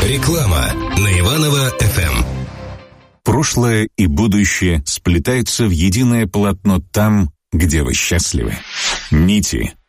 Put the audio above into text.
Реклама на Иваново-ФМ. Прошлое и будущее сплетаются в единое полотно там, где вы счастливы. Нити,